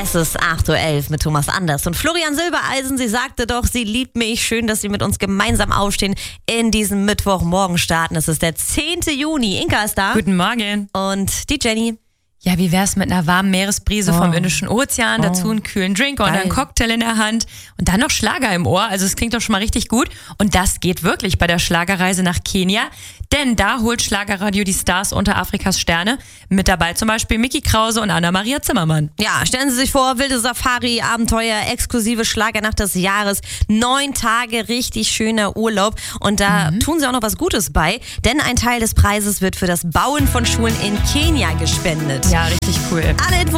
Es ist 8:11 Uhr mit Thomas Anders und Florian Silbereisen. Sie sagte doch, sie liebt mich. Schön, dass Sie mit uns gemeinsam aufstehen in diesen Mittwochmorgen starten. Es ist der 10. Juni. Inka ist da. Guten Morgen. Und die Jenny. Ja, wie wär's mit einer warmen Meeresbrise vom Indischen Ozean, dazu einen kühlen Drink oder einen Cocktail in der Hand und dann noch Schlager im Ohr. Also es klingt doch schon mal richtig gut. Und das geht wirklich bei der Schlagerreise nach Kenia. Denn da holt Schlagerradio die Stars unter Afrikas Sterne. Mit dabei zum Beispiel Micky Krause und Anna-Maria Zimmermann. Ja, stellen Sie sich vor, wilde Safari, Abenteuer, exklusive Schlagernacht des Jahres. 9 Tage richtig schöner Urlaub. Und da tun Sie auch noch was Gutes bei. Denn ein Teil des Preises wird für das Bauen von Schulen in Kenia gespendet. Ja, richtig cool. Alle Infos